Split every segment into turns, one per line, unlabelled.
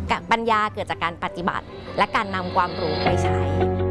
ปัญญาเกิดจากการปฏิบัติและการนำความรู้ไปใช้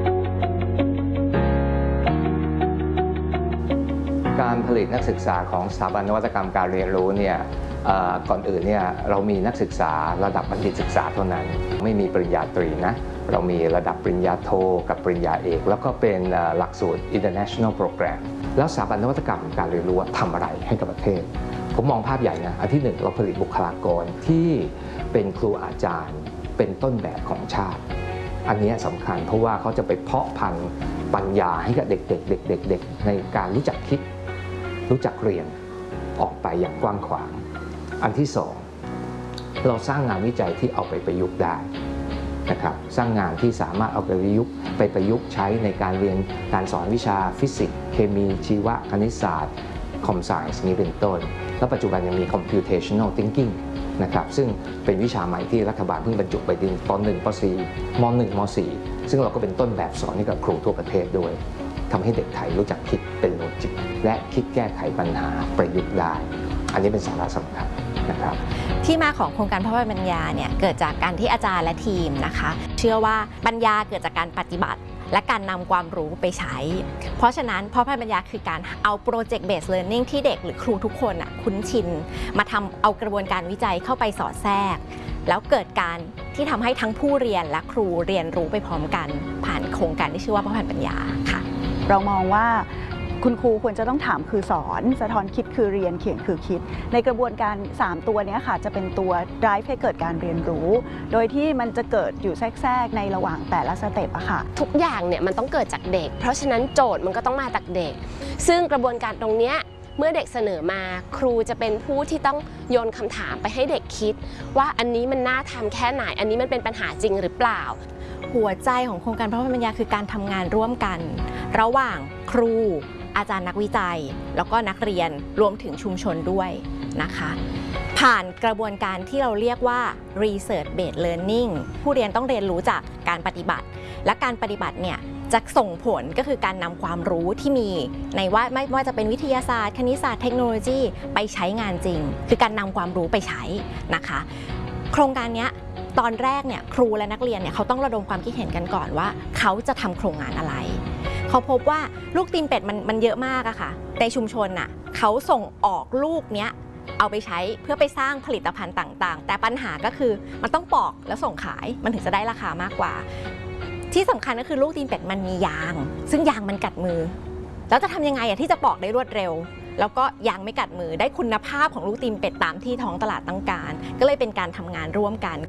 การผลิตนักศึกษาของสถาบันนวัตกรรมการเรียนรู้เนี่ยก่อนอื่นเนี่ยเรามีนักศึกษาระดับบัณฑิตศึกษาเท่านั้นไม่มีปริญญาตรีนะเรามีระดับปริญญาโทกับปริญญาเอกแล้วก็เป็นหลักสูตร International Program แล้วสถาบันนวัตกรรมการเรียนรู้ทำอะไรให้กับประเทศผมมองภาพใหญ่นะอันที่หนึ่งเราผลิตบุคลากรที่เป็นครูอาจารย์เป็นต้นแบบของชาติอันนี้สำคัญเพราะว่าเขาจะไปเพาะพันธุ์ปัญญาให้กับเด็กๆในการรู้จักคิดรู้จักเรียนออกไปอย่างกว้างขวางอันที่สองเราสร้างงานวิจัยที่เอาไปประยุกต์ได้นะครับสร้างงานที่สามารถเอาไปประยุกต์ใช้ในการเรียนการสอนวิชาฟิสิกส์เคมีชีวะคณิตศาสตร์คอมไซน์นี้เป็นต้นและปัจจุบันยังมี computational thinking นะครับซึ่งเป็นวิชาใหม่ที่รัฐบาลเพิ่งบรรจุไปในป .1 ป .4 ม .1 ม .4 ซึ่งเราก็เป็นต้นแบบสอนให้กับครูทั่วประเทศด้วยทำให้เด็กไทยรู้จักคิดเป็นโลจิกและคิดแก้ไขปัญหาประยุกต์ได้อันนี้เป็นสาระสำคัญนะครับ
ที่มาของโครงการพ่อพันธุ์ปัญญาเนี่ยเกิดจากการที่อาจารย์และทีมนะคะเชื่อว่าปัญญาเกิดจากการปฏิบัติและการนำความรู้ไปใช้เพราะฉะนั้นพ่อพันธุ์ปัญญาคือการเอา project based learning ที่เด็กหรือครูทุกคนคุ้นชินมาทำเอากระบวนการวิจัยเข้าไปสอดแทรกแล้วเกิดการที่ทำให้ทั้งผู้เรียนและครูเรียนรู้ไปพร้อมกันผ่านโครงการที่ชื่อว่าพ่อพันธุ์ปัญญาค่ะ
เรามองว่าคุณครูควรจะต้องถามคือสอนสะท้อนคิดคือเรียนเขียนคือคิดในกระบวนการ3ตัวนี้ค่ะจะเป็นตัว drive ให้เกิดการเรียนรู้โดยที่มันจะเกิดอยู่แทรกในระหว่างแต่ละสเต็ปอะค่ะ
ทุกอย่างเนี่ยมันต้องเกิดจากเด็กเพราะฉะนั้นโจทย์มันก็ต้องมาจากเด็กซึ่งกระบวนการตรงนี้เมื่อเด็กเสนอมาครูจะเป็นผู้ที่ต้องโยนคำถามไปให้เด็กคิดว่าอันนี้มันน่าทำแค่ไหนอันนี้มันเป็นปัญหาจริงหรือเปล่า
หัวใจของโครงการพ่อพันธุ์ปัญญาคือการทำงานร่วมกันระหว่างครูอาจารย์นักวิจัยแล้วก็นักเรียนรวมถึงชุมชนด้วยนะคะผ่านกระบวนการที่เราเรียกว่า research based learning ผู้เรียนต้องเรียนรู้จากการปฏิบัติและการปฏิบัติเนี่ยจะส่งผลก็คือการนำความรู้ที่มีในว่าไม่ว่าจะเป็นวิทยาศาสตร์คณิตศาสตร์เทคโนโลยีไปใช้งานจริงคือการนำความรู้ไปใช้นะคะโครงการนี้ตอนแรกเนี่ยครูและนักเรียนเนี่ยเขาต้องระดมความคิดเห็นกันก่อนว่าเขาจะทำโครงงานอะไรเขาพบว่าลูกตีนเป็ดมันเยอะมากอะค่ะในชุมชนน่ะเขาส่งออกลูกเนี้ยเอาไปใช้เพื่อไปสร้างผลิตภัณฑ์ต่างๆแต่ปัญหาก็คือมันต้องปอกแล้วส่งขายมันถึงจะได้ราคามากกว่าที่สำคัญก็คือลูกตีนเป็ดมันมียางซึ่งยางมันกัดมือแล้วจะทำยังไงอะที่จะปอกได้รวดเร็วแล้วก็ยางไม่กัดมือได้คุณภาพของลูกตีนเป็ดตามที่ท้องตลาดต้องการก็เลยเป็นการทำงานร่วมกัน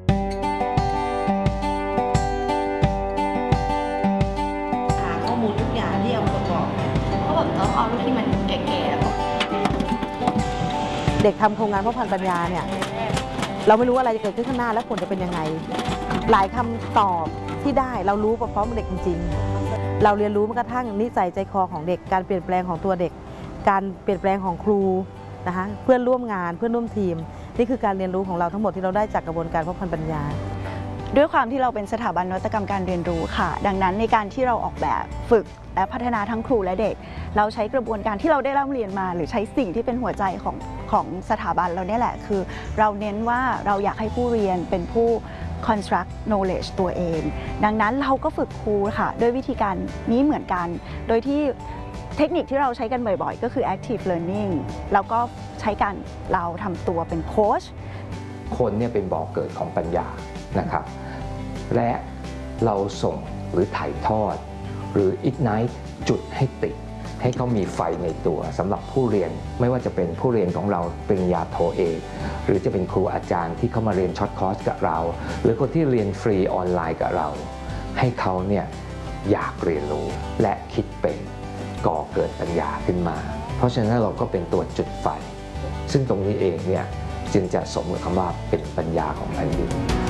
ทุกอย่างที่เอามาประกอบเขาแบบต้องเอาลูกที่มันแก่
ๆเด็กทำโครงงานพ่อพันธุ์ปัญญาเนี่ยเราไม่รู้อะไรจะเกิดขึ้นข้างหน้าและผลจะเป็นยังไงหลายคำตอบที่ได้เรารู้พร้อมๆเด็กจริงๆเราเรียนรู้แม้กระทั่งนิสัยใจคอของเด็กการเปลี่ยนแปลงของตัวเด็กการเปลี่ยนแปลงของครูนะคะเพื่อนร่วมงานเพื่อนร่วมทีมนี่คือการเรียนรู้ของเราทั้งหมดที่เราได้จากกระบวนการพ่อพันธุ์ปัญญา
ด้วยความที่เราเป็นสถาบันนวัตกรรมการเรียนรู้ค่ะดังนั้นในการที่เราออกแบบฝึกและพัฒนาทั้งครูและเด็กเราใช้กระบวนการที่เราได้ร่ำเรียนมาหรือใช้สิ่งที่เป็นหัวใจของสถาบันเราเนี่ยแหละคือเราเน้นว่าเราอยากให้ผู้เรียนเป็นผู้ construct knowledge ตัวเองดังนั้นเราก็ฝึกครูค่ะด้วยวิธีการนี้เหมือนกันโดยที่เทคนิคที่เราใช้กันบ่อยๆก็คือ active learning แล้วก็ใช้การเราทำตัวเป็นโค้ช
คนเนี่ยเป็นบ่อเกิดของปัญญานะครับและเราส่งหรือถ่ายทอดหรือ ignite จุดให้ติดให้เขามีไฟในตัวสำหรับผู้เรียนไม่ว่าจะเป็นผู้เรียนของเราปริญญาโทเอกหรือจะเป็นครูอาจารย์ที่เขามาเรียนช็อตคอร์สกับเราหรือคนที่เรียนฟรีออนไลน์กับเราให้เขาเนี่ยอยากเรียนรู้และคิดเป็นก่อเกิดปัญญาขึ้นมาเพราะฉะนั้นเราก็เป็นตัวจุดไฟซึ่งตรงนี้เองเนี่ยจึงจะสมกับคำว่าเป็นปัญญาของแผ่นดิน